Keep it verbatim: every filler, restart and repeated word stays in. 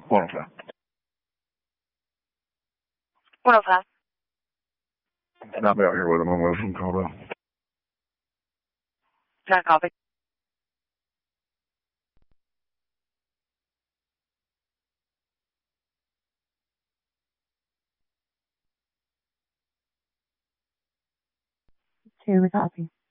one oh five. one oh five. And I'll be out here with him. I'm with him. Call up. Not copy. Two, we copy.